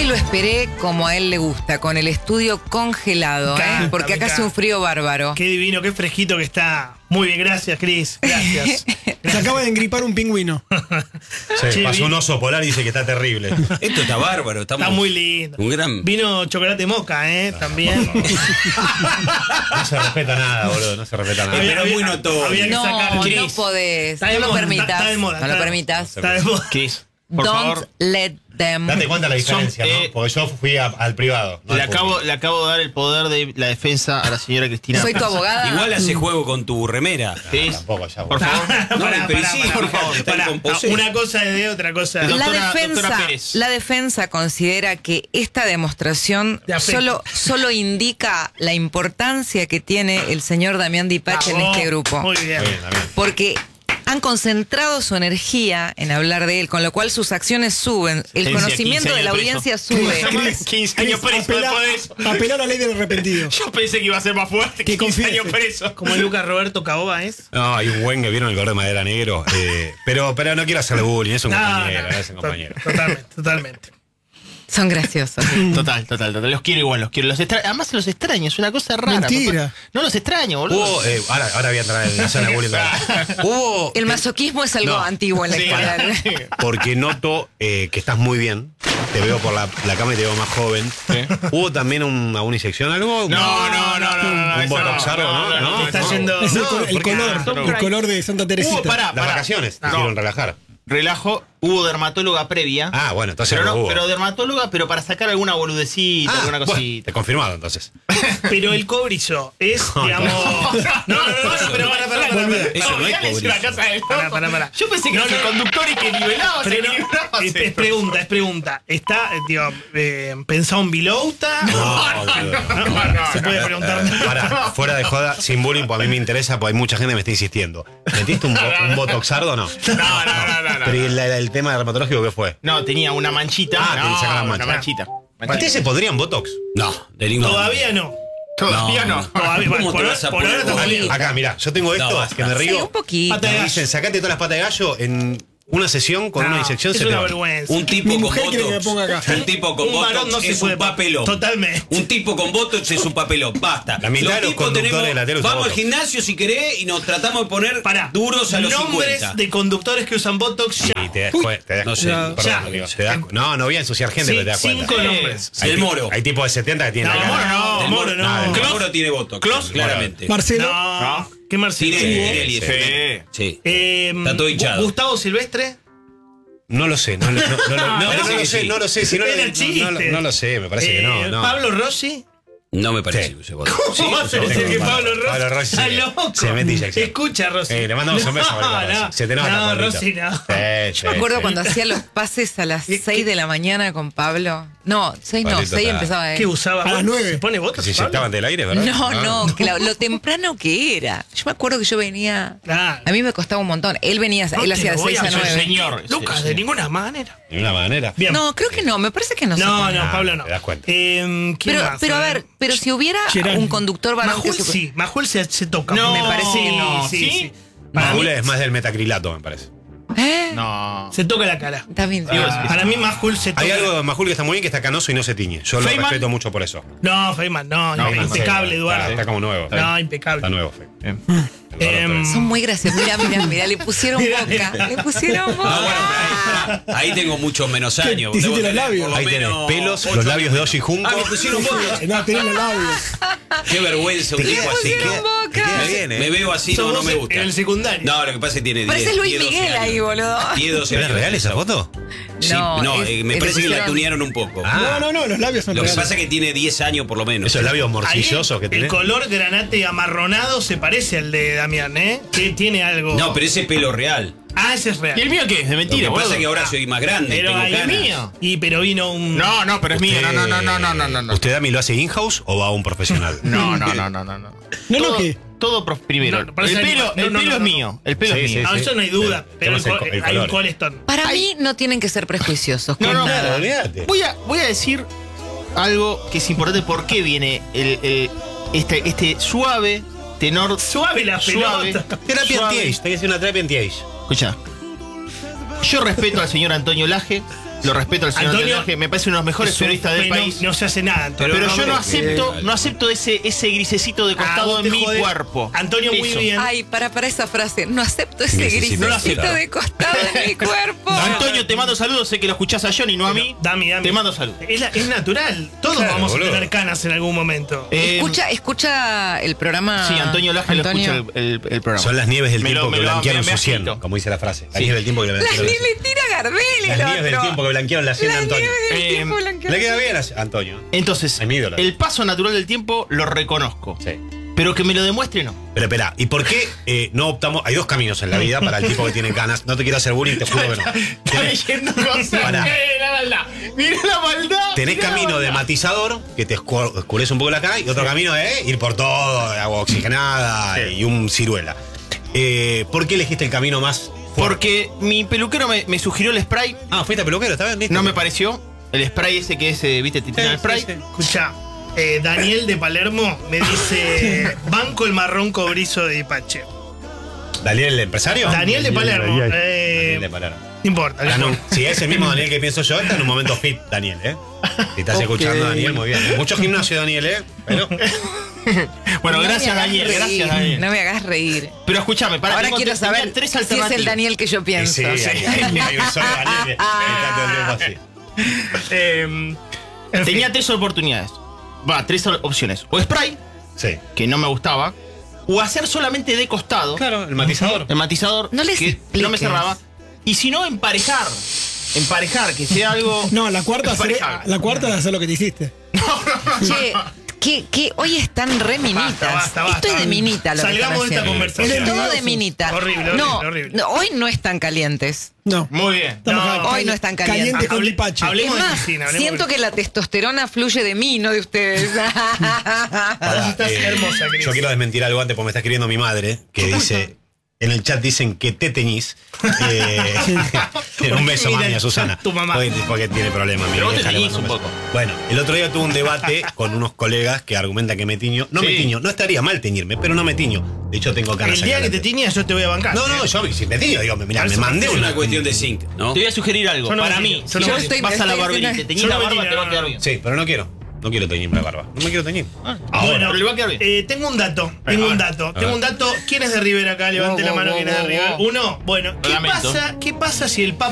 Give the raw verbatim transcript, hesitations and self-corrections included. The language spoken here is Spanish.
Hoy lo esperé como a él le gusta, con el estudio congelado, Canta, ¿eh? Porque acá hace un frío bárbaro. Qué divino, qué fresquito que está. Muy bien, gracias, Cris. Gracias. Se acaba de engripar un pingüino. Sí, Che, pasó vi- un oso polar y dice que está terrible. Esto está bárbaro. Estamos Está muy lindo. Un gran... Vino chocolate moca, ¿eh? También. No se respeta nada, boludo. No se respeta nada. Pero es muy notorio. Había que No, sacar. no Cris. podés. Está de No lo moda, permitas. está- está de moda, No está lo de- permitas. Está de moda. Cris, por Don't favor. let them. Date cuenta la Son, diferencia, eh, ¿no? Porque yo fui a- al privado. No Le al acabo, público. le acabo de dar el poder de la defensa a la señora Cristina. Soy tu abogada. Igual hace juego con tu remera. Cris, Tampoco ya, por boludo. favor. No, Pará, pero pará, sí, pará, por pará, favor, está pará. con Posé. Una cosa es de otra cosa. La Doctora- defensa, doctora Pérez. la defensa considera que esta demostración De afecto. solo, solo indica la importancia que tiene el señor Damián Dipache en Bravo. este grupo. Muy bien. Está bien, está bien. Porque han concentrado su energía en hablar de él, con lo cual sus acciones suben, el Sentencia, conocimiento quince de la años audiencia preso. sube. Cris, quince años Cris, preso apela- después de eso. Apelar a la ley del arrepentido. Yo pensé que iba a ser más fuerte que Que quince confiese. años preso. Como Lucas Roberto Caoba es. No, hay un buen que vieron el color de madera negro. eh, pero, pero no quiero hacerle bullying, es un No, compañero, no, es un to- compañero. Totalmente, totalmente. Son graciosos. Total, total, total. Los quiero igual, los quiero. Los extra... Además los extraño, es una cosa rara. Mentira. papá. No los extraño, boludo. Hubo, eh, ahora, ahora voy a entrar en la zona de bullying. Hubo, El masoquismo es algo No. antiguo en la Sí. historia. porque noto eh, que estás muy bien. Te veo por la, la cámara y te veo más joven. ¿Hubo también una unisección, algo? No, no, no, no, no. Un eso botoxardo, ¿no? No, Te está no. yendo. Es el, No, col- el porque- color, ah, el color de Santa Teresita. Hubo, pará, Las pará. vacaciones te No. hicieron relajar. Relajo, hubo dermatóloga previa. Ah, bueno, entonces pero no no, hubo. pero dermatóloga, pero para sacar alguna boludecita, Ah, alguna bueno, cosita. te confirmado entonces. Pero el cobrizo es, digamos. No, no, no, no, pero para, para, para. para. Eso no es cobrizo. la casa del Pará, pará, pará. Yo pensé que No, era el no. conductor y que nivelaba, se Pero no, equilibraba. es, es pregunta, es pregunta. ¿Está, eh, digo, eh, pensado en Vilouta? No, boludo. Se puede preguntar. Pará, fuera de joda, sin bullying, pues a mí me interesa, porque hay mucha gente que me está insistiendo. ¿Metiste un, bo- un botoxardo o no? No, no, no, no, no. Pero ¿y el, el tema dermatológico qué fue? No, tenía una manchita. Ah, no, te sacan la una mancha. manchita. ¿Ustedes se pondrían botox? No, de ningún Todavía no. Todavía no. Todavía, ¿Cómo por, te vas a por poner ahora vos? está bien. Acá, mirá, yo tengo esto, No, basta. que me Sí, río. un poquito. Pata de Me gallo. dicen, sacate todas las patas de gallo en una sesión con No, una disección. es se una te va. vergüenza. Un tipo Mi con mujer quiere que me botox. ponga acá. Un tipo con Un varón botox no se es puede- un papelón. Totalmente. Un tipo con botox es un papelón. Basta. La mitad Los de los tipos conductores tenemos- de la tele usan Vamos al botox. gimnasio si querés y nos tratamos de poner Pará. duros a los Nombres cincuenta. de conductores que usan Botox ya. Y te das cuenta. Te das no sé, cuenta. ya. Perdón, digo, te das cu- no, no voy a ensuciar gente, Sí, pero te das cuenta. cinco nombres. Hay El ti- Moro. Hay tipos de setenta que tienen No, la cara. no, Del Moro no. Ah, del El Moro. Moro tiene votos. Clos. Claramente. Marcelo. No. ¿Qué Marcelo? Tiene Tinelli, Sí. ese. Sí. Eh, Está todo hinchado. Gustavo Silvestre. No lo sé, no, lo- no, no, no, no, parece no lo que sé, sí. no lo sé. Si no, Era lo- chiste. no, no, no lo sé, me parece que no. Eh, no. Pablo Rossi. No me parece Sí. ese voto. ¿Cómo va a ser yo ese tengo que Pablo- Pablo Rossi? Pablo Rossi Está se- loco. se mete inyección. Escucha, Rossi. Eh, le mandamos un beso a Pablo No, Rossi. Se te nota, no, Pablito. Rossi no. Sí, sí, Me acuerdo sí. cuando hacía los pases a las seis de la mañana con Pablo. No, seis no, Pablito seis está- empezaba ¿Qué él. usaba? A las nueve. ¿Se pone Botox? Se Pablo? inyectaban del aire, ¿verdad? No, Ah. no, que lo, lo temprano que era. Yo me acuerdo que yo venía. Claro. A mí me costaba un montón. Él venía, No él te hacía de lo voy seis a a hacer, nueve. señor. Lucas, Sí, de sí. ninguna manera. De ninguna manera. Bien. No, creo que no, me parece que no se No, pone. no, Ah, Pablo no. te das cuenta. Eh, ¿quién Pero, más? pero a ver, pero si hubiera Gerard. un conductor varón que Majul se... sí, Majul se, se toca. No, me parece que no. ¿sí? Sí, sí. Para Majul mí, es más del metacrilato, me parece. ¿Eh? No. se toca la cara. Está bien. Ah. Para mí Majul se toca. Hay algo de Majul que está muy bien, que está canoso y no se tiñe. Yo lo Feynman. respeto mucho por eso. No, Feynman, no, no, Feynman, impecable, sí, Eduardo. Está, está como nuevo. No, impecable. Está nuevo, Feynman. Bien. Em, Son muy graciosos. Mira, mira, mira, le pusieron Mira, boca. mira. Le pusieron No, boca. bueno, pero ahí, ahí tengo muchos menos años. te hiciste Debo los tener labios. por lo Ahí tenés menos pelos, ocho los labios de Oshi Junco. Ah, me pusieron botox. No, tenés los labios. Qué vergüenza un Te tipo queda- así. te queda- boca. te queda Me, bien, ¿eh? me veo así, Sos no, no vos me gusta. en el secundario. No, lo que pasa es que tiene diez. Pareces Luis diez, doce Miguel ahí, años. boludo. diez, doce ¿Era años. real esa foto? Sí, No, no, es- eh, me es parece que la pusieron- tunearon un poco. Ah. No, no, no, los labios son Lo que reales. pasa es que tiene diez años por lo menos. Esos labios Ahí, morcillosos que el tenés. color granate amarronado se parece al de Damián, ¿eh? Que tiene algo. No, pero ese pelo real. Ah, ese es real. ¿Y el mío qué es? De Lo mentira, que pasa boludo. es que ahora soy más grande. Pero tengo ahí canas. mío. Y pero vino un. No, no, pero es mío. No, no, no, no, no, no, no, no. ¿Usted, Dami, lo hace in-house o va a un profesional? No, no, no, no, no. No, No, no, todo, ¿qué? todo prof- primero. No, el parece pelo, animal. No, el no, pelo no, es no. mío. El pelo Sí, es sí, mío. No, sí. eso no hay duda. El Pero el tema es co- el co- el hay un color. colestón. Para Ay. mí no tienen que ser prejuiciosos. No, con no, nada. Claro, olvídate. Voy a, voy a decir algo que es importante. ¿Por qué viene el, el- este, este suave tenor? Suave la Suave. pelota. Terapia Suave. anti-age. Tenés que hacer una terapia anti-age. Escucha. Yo respeto al señor Antonio Laje. Lo respeto al señor Antonio Antonio, que me parece uno de los mejores Es un periodistas del fenó- país. No se hace nada, Antonio. Pero yo no hombre, acepto, que- no acepto ese, ese grisecito de Ah, costado vos en te mi jodés. cuerpo. Antonio, muy Eso. bien. Ay, para, para esa frase. No acepto ese Grisecito, grisecito no acepto. de costado en mi cuerpo. Antonio, te mando saludos, sé que lo escuchás a Johnny, no a mí. Dami, Dami. Te mando saludos. Es, la- es natural. Todos Claro, vamos boludo. a tener canas en algún momento. Eh, Escucha, escucha el programa. Sí, Antonio Laje lo Antonio. escucha el, el- el programa. Son las nieves del Me lo- tiempo me que lo- blanquearon me- me su cien, agito. como dice la frase. Las Sí. nieves del tiempo que Las blanquearon ni su le tira Gardel el Las nieves del otro. tiempo que blanquearon la cien de Las Antonio. nieves del Eh, tiempo blanquearon. Le queda bien a Antonio. Entonces, Es mi ídolo. el paso natural del tiempo lo reconozco. Sí. Pero que me lo demuestre, no. Pero espera, ¿y por qué eh, no optamos? Hay dos caminos en la vida para el tipo que tiene canas. No te quiero hacer bullying, te juro que no. Está Tenés, leyendo cosas. Pará. Mira la, la, mira la maldad. tenés mira la camino de maldad. matizador, que te escu- oscurece un poco la cara, y otro camino de ir por todo, agua oxigenada Sí. y un ciruela. Eh, ¿Por qué elegiste el camino más fuerte? Porque mi peluquero me, me sugirió el spray. Ah, fuiste peluquero, ¿está bien? ¿Listo? No me pareció. El spray ese que es, eh, viste, te tiran el spray. sí, sí. Escucha, eh, Daniel de Palermo me dice: banco el marrón cobrizo de Ipache. ¿Daniel el empresario? Daniel de Palermo. eh, Daniel de Palermo. No importa. Ah, no no, importa. si es el mismo Daniel que pienso yo, está en un momento fit, Daniel, ¿eh? Si estás Ok. escuchando, Daniel, muy bien. Mucho gimnasio, Daniel, ¿eh? Pero Bueno, No me gracias, hagas Daniel. reír, Gracias, Daniel. No me hagas reír. Pero escúchame, para Ahora quiero saber tres si es alternativas. el Daniel que yo pienso. sí, hay, hay- hay un solo Daniel que está todo el tiempo así. Eh, en Tenía fin. tres oportunidades. Va, tres opciones. O spray, Sí. que no me gustaba. O hacer solamente de costado. Claro, el matizador. El matizador. No les que expliques. no me cerraba. Y si no, emparejar. Emparejar, que sea algo. No, la cuarta, hacer, emparejable. la cuarta es hacer lo que te hiciste. Che, que, que hoy están re minitas. Basta, basta, basta. Esto es de minita lo que Salgamos están de esta haciendo. conversación. Es todo de minita. Horrible, horrible, no, horrible. no, hoy no están calientes. No. Muy bien. Estamos No, acá, hoy no están calientes. Calientes con Hable- Lipache. hable- Es Hablemos de más, Cristina, hablemos siento de- que la testosterona fluye de mí, no de ustedes. Pará, estás hermosa, Cris. Yo quiero desmentir algo antes porque me está escribiendo mi madre, que dice. En el chat dicen que te teñís. Eh, un beso, Mira mami, el a Susana. chat, tu mamá. Porque, porque tiene problemas. mi Pero vos te vieja le teñís manda un beso. poco. Bueno, el otro día tuve un debate con unos colegas que argumentan que me tiño. No me Sí. tiño, no estaría mal teñirme, pero no me tiño. De hecho, tengo canas El día acá que te adelante. tiñas, yo te voy a bancar. No, no, ¿eh? yo si me tiño, digo, mirá, me Parece mandé Es una. una cuestión de zinc, ¿no? Te voy a sugerir algo. Yo no Para me mí, tiño, si yo no vos me tiño. vas a la Estoy- barbería y estoy- te teñís yo la no me barba, tiño, te va a no, quedar no. bien. Sí, pero no quiero. No quiero teñirme la barba. No me quiero teñir. Ah, Ahora. Bueno, pero le va a quedar bien. eh, tengo un dato. Tengo un dato. Tengo un dato. ¿Quién es de River acá? Levante Wow, la mano. wow, ¿Quién es de wow, River? wow. Uno. Bueno, ¿qué Lamento. pasa, ¿qué pasa si el Papa